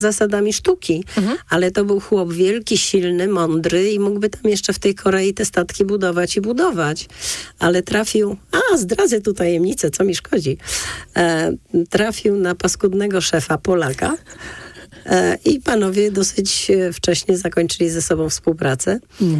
zasadami sztuki, ale to był chłop wielki, silny, mądry i mógłby tam jeszcze w tej Korei te statki budować i budować. Ale trafił, zdradzę tu tajemnicę, co mi szkodzi, trafił na paskudnego szefa Polaka i panowie dosyć wcześnie zakończyli ze sobą współpracę.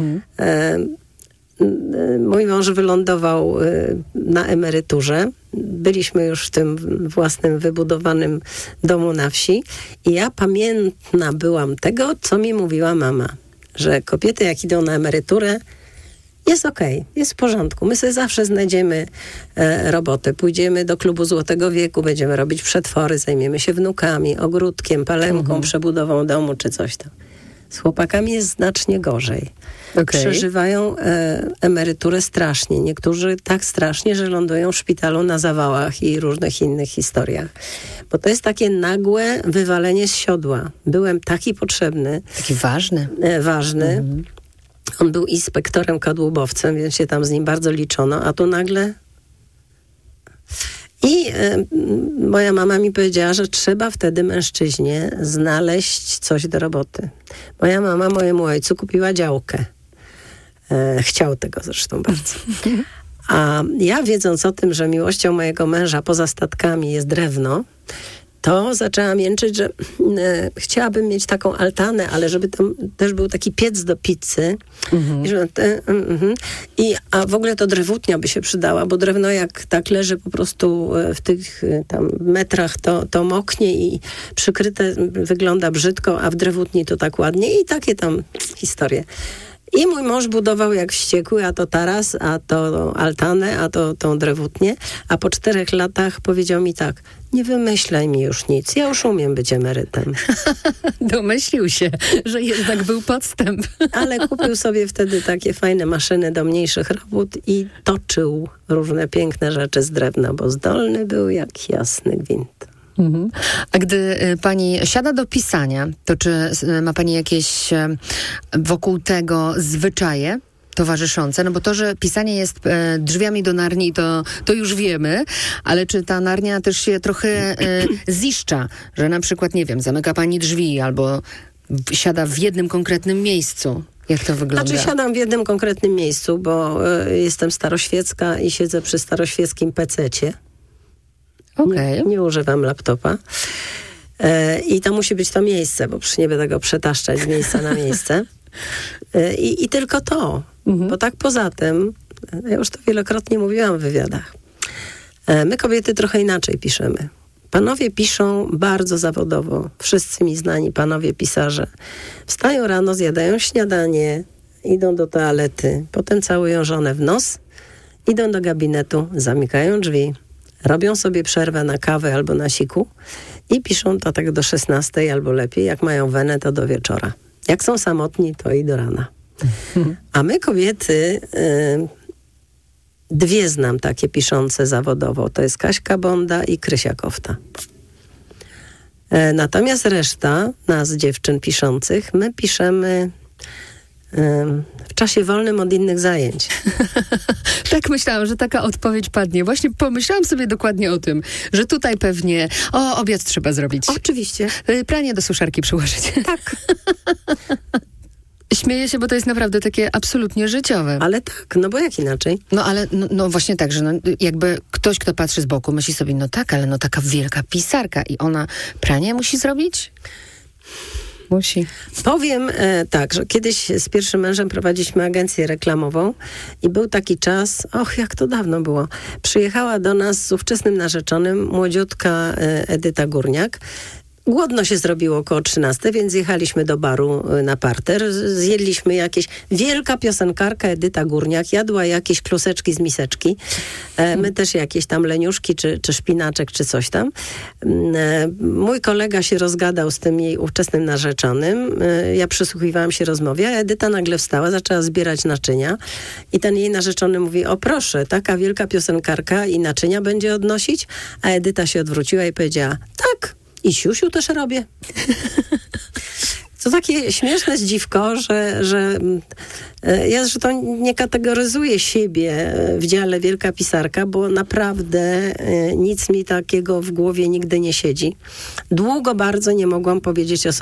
Mój mąż wylądował na emeryturze. Byliśmy już w tym własnym wybudowanym domu na wsi i ja pamiętna byłam tego, co mi mówiła mama, że kobiety jak idą na emeryturę, jest okej, jest w porządku. My sobie zawsze znajdziemy robotę. Pójdziemy do klubu Złotego Wieku, będziemy robić przetwory, zajmiemy się wnukami, ogródkiem, palemką, przebudową domu czy coś tam. Z chłopakami jest znacznie gorzej. Przeżywają emeryturę strasznie. Niektórzy tak strasznie, że lądują w szpitalu na zawałach i różnych innych historiach. Bo to jest takie nagłe wywalenie z siodła. Byłem taki potrzebny. Taki ważny. Ważny. On był inspektorem kadłubowcem, więc się tam z nim bardzo liczono, a tu nagle... I moja mama mi powiedziała, że trzeba wtedy mężczyźnie znaleźć coś do roboty. Moja mama mojemu ojcu kupiła działkę. Chciał tego zresztą bardzo. A ja, wiedząc o tym, że miłością mojego męża poza statkami jest drewno, to zaczęłam jęczyć, że chciałabym mieć taką altanę, ale żeby tam też był taki piec do pizzy. A w ogóle to drewutnia by się przydała, bo drewno jak tak leży po prostu w tych tam metrach, to moknie i przykryte wygląda brzydko, a w drewutni to tak ładnie i takie tam historie. I mój mąż budował jak wściekły, a to taras, a to altanę, a to tą drewutnię. A po 4 latach powiedział mi tak: nie wymyślaj mi już nic, ja już umiem być emerytem. Domyślił się, że jednak był podstęp. Ale kupił sobie wtedy takie fajne maszyny do mniejszych robót i toczył różne piękne rzeczy z drewna, bo zdolny był jak jasny gwint. A gdy pani siada do pisania, to czy ma pani jakieś wokół tego zwyczaje towarzyszące? No bo to, że pisanie jest drzwiami do Narni, to już wiemy, ale czy ta Narnia też się trochę ziszcza, że na przykład, nie wiem, zamyka pani drzwi albo siada w jednym konkretnym miejscu? Jak to wygląda? Znaczy siadam w jednym konkretnym miejscu, bo jestem staroświecka i siedzę przy staroświeckim pececie. Nie używam laptopa. I to musi być to miejsce, bo przecież nie będę go przetaszczać z miejsca na miejsce. I tylko to. Bo tak poza tym, ja już to wielokrotnie mówiłam w wywiadach, my kobiety trochę inaczej piszemy. Panowie piszą bardzo zawodowo. Wszyscy mi znani panowie pisarze. Wstają rano, zjadają śniadanie, idą do toalety, potem całują żonę w nos, idą do gabinetu, zamykają drzwi, robią sobie przerwę na kawę albo na siku i piszą to tak do 16 albo lepiej. Jak mają wenę, to do wieczora. Jak są samotni, to i do rana. A my kobiety, 2 znam takie piszące zawodowo. To jest Kaśka Bonda i Krysia Kofta. Natomiast reszta nas, dziewczyn piszących, my piszemy w czasie wolnym od innych zajęć. Tak myślałam, że taka odpowiedź padnie. Właśnie pomyślałam sobie dokładnie o tym, że tutaj pewnie obiad trzeba zrobić. Oczywiście. Pranie do suszarki przyłożyć. Tak. Śmieję się, bo to jest naprawdę takie absolutnie życiowe. Ale tak, no bo jak inaczej? No ale no właśnie tak, że jakby ktoś, kto patrzy z boku, myśli sobie, no tak, ale taka wielka pisarka i ona pranie musi zrobić? Musi. Powiem tak, że kiedyś z pierwszym mężem prowadziliśmy agencję reklamową i był taki czas, jak to dawno było, przyjechała do nas z ówczesnym narzeczonym młodziutka Edyta Górniak. Głodno się zrobiło około 13, więc jechaliśmy do baru na parter. Zjedliśmy jakieś... Wielka piosenkarka Edyta Górniak jadła jakieś kluseczki z miseczki. My też jakieś tam leniuszki, czy szpinaczek, czy coś tam. Mój kolega się rozgadał z tym jej ówczesnym narzeczonym. Ja przysłuchiwałam się rozmowie, a Edyta nagle wstała, zaczęła zbierać naczynia i ten jej narzeczony mówi: o proszę, taka wielka piosenkarka i naczynia będzie odnosić? A Edyta się odwróciła i powiedziała: tak. I siusiu też robię. To takie śmieszne zdziwko, że ja zresztą nie kategoryzuję siebie w dziale wielka pisarka, bo naprawdę nic mi takiego w głowie nigdy nie siedzi. Długo bardzo nie mogłam powiedzieć o